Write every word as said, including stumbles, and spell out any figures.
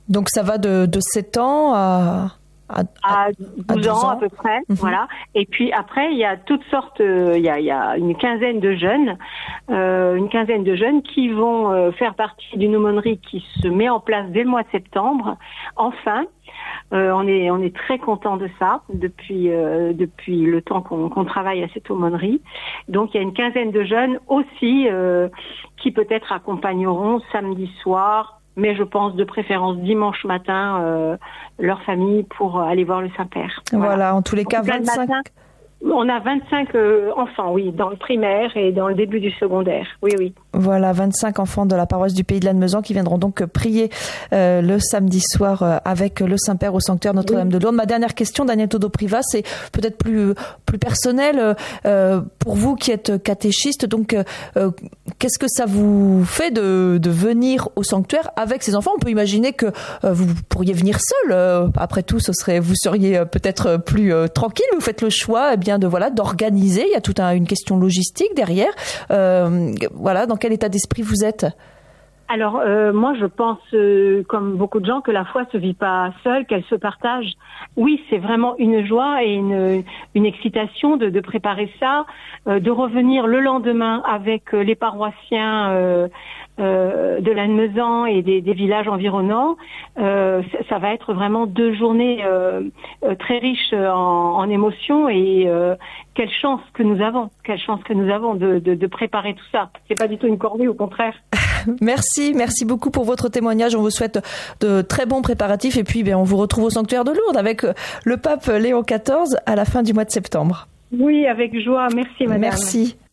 Donc ça va de, de sept ans à... À, à, douze, à douze ans, ans à peu près, mmh. Voilà. Et puis après, il y a toutes sortes, euh, il y a, il y a une quinzaine de jeunes, euh, une quinzaine de jeunes qui vont euh, faire partie d'une aumônerie qui se met en place dès le mois de septembre. Enfin, euh, on est on est très content de ça depuis euh, depuis le temps qu'on, qu'on travaille à cette aumônerie. Donc il y a une quinzaine de jeunes aussi euh, qui peut-être accompagneront samedi soir. Mais je pense de préférence dimanche matin, euh, leur famille pour aller voir le Saint-Père. Voilà, voilà en tous les cas, vingt-cinq... Matin, on a vingt-cinq euh, enfants, oui, dans le primaire et dans le début du secondaire. Oui, oui. Voilà, vingt-cinq enfants de la paroisse du Pays de Lannemezan qui viendront donc prier euh, le samedi soir euh, avec le Saint-Père au sanctuaire Notre-Dame oui. de Lourdes. Ma dernière question, Daniel Todo-Privas, c'est peut-être plus plus personnel euh, pour vous qui êtes catéchiste. Donc, euh, qu'est-ce que ça vous fait de, de venir au sanctuaire avec ces enfants ? On peut imaginer que euh, vous pourriez venir seul. Euh, après tout, ce serait, vous seriez peut-être plus euh, tranquille. Vous faites le choix, eh bien, de voilà, d'organiser. Il y a toute un, une question logistique derrière. Euh, voilà, dans quel état d'esprit vous êtes ? Alors euh, moi je pense euh, comme beaucoup de gens que la foi se vit pas seule, qu'elle se partage. Oui, c'est vraiment une joie et une une excitation de, de préparer ça, euh, de revenir le lendemain avec euh, les paroissiens euh, euh, de Lannemezan et des, des villages environnants. Euh, ça, ça va être vraiment deux journées euh, euh, très riches en, en émotions et euh, quelle chance que nous avons, quelle chance que nous avons de, de, de préparer tout ça. C'est pas du tout une corvée, au contraire. Merci, merci beaucoup pour votre témoignage. On vous souhaite de très bons préparatifs et puis ben, on vous retrouve au sanctuaire de Lourdes avec le pape Léon quatorze à la fin du mois de septembre. Oui, avec joie. Merci, madame. Merci.